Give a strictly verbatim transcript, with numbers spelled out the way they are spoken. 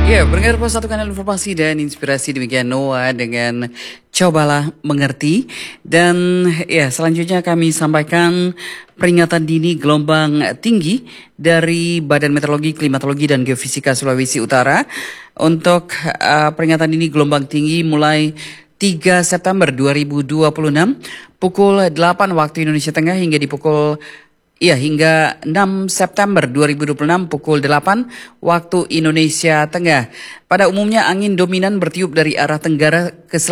Ya, pendengar Pos satu kanal informasi dan inspirasi, demikian Noah dengan Cobalah Mengerti. Dan ya, selanjutnya kami sampaikan peringatan dini gelombang tinggi dari Badan Meteorologi, Klimatologi dan Geofisika Sulawesi Utara. Untuk uh, peringatan dini gelombang tinggi mulai tiga September dua ribu dua puluh enam pukul delapan waktu Indonesia Tengah hingga di pukul Iya, hingga enam September dua ribu dua puluh enam pukul delapan waktu Indonesia Tengah. Pada umumnya angin dominan bertiup dari arah tenggara ke selatan